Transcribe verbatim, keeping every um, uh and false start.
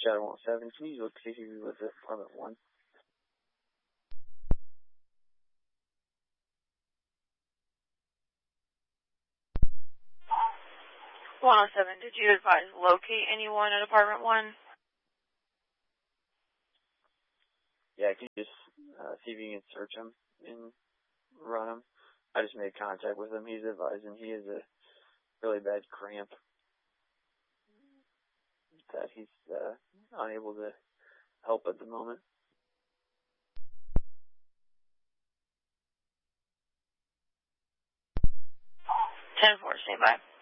Shadow one seven, can you look to see if he was at apartment one? one oh seven, did you advise locate anyone at apartment one? Yeah, can you just uh, see if you can search him and run him? I just made contact with him. He's advising he has a really bad cramp that he's uh, unable to help at the moment. ten four, stay by.